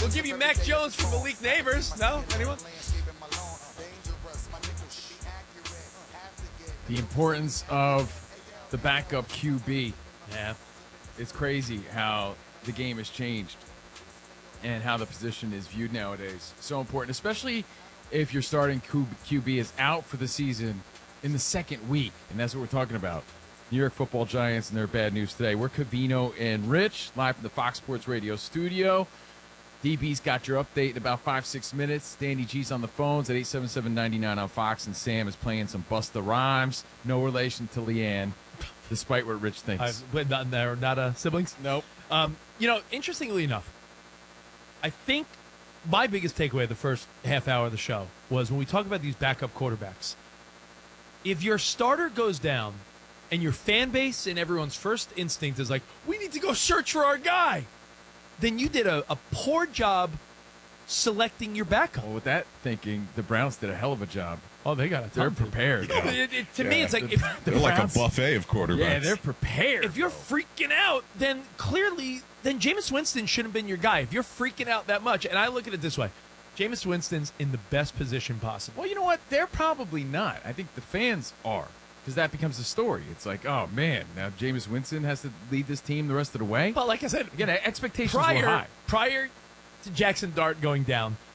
We'll give you Mac Jones from Malik Neighbors. No? Anyone? The importance of the backup QB. Yeah. It's crazy how the game has changed and how the position is viewed nowadays. So important, especially if your starting QB is out for the season in the second week. And that's what we're talking about. New York Football Giants and their bad news today. We're Covino and Rich, live from the Fox Sports Radio studio. DB's got your update in about 5-6 minutes. Danny G's on the phones at 877-99 on Fox, and Sam is playing some Busta Rhymes. No relation to Leanne, despite what Rich thinks. They're not siblings? Nope. Interestingly enough, I think my biggest takeaway the first half hour of the show was when we talk about these backup quarterbacks. If your starter goes down and your fan base and everyone's first instinct is like, we need to go search for our guy, then you did a poor job selecting your backup. Well, with that thinking, the Browns did a hell of a job. Oh, they got it. They're prepared. No, to me, it's like they're like a buffet of quarterbacks. Yeah, they're prepared. If you're freaking out, then clearly, Jameis Winston shouldn't have been your guy. If you're freaking out that much, and I look at it this way, Jameis Winston's in the best position possible. Well, you know what? They're probably not. I think the fans are, because that becomes the story. It's like, oh, man, now Jameis Winston has to lead this team the rest of the way? But like I said, again, expectations were high. Prior to Jackson Dart going down,